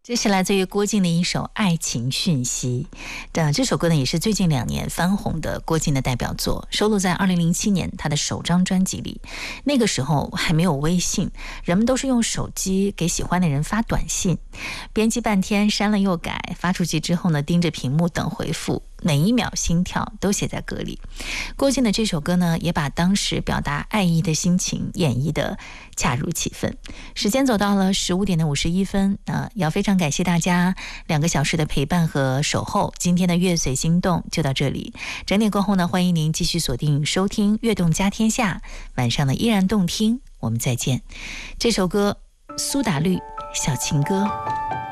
这是来自于郭靖的一首《爱情讯息》。这首歌呢，也是最近2年翻红的郭靖的代表作，收录在2007年他的首张专辑里。那个时候还没有微信，人们都是用手机给喜欢的人发短信，编辑半天删了又改，发出去之后呢，盯着屏幕等回复，每一秒心跳都写在歌里。郭靖的这首歌呢，也把当时表达爱意的心情演绎得恰如其分。时间走到了15点51分，要非常感谢大家2个小时的陪伴和守候。今天的乐随心动就到这里，整点过后呢，欢迎您继续锁定收听悦动家天下，晚上呢依然动听，我们再见。这首歌苏打绿小情歌。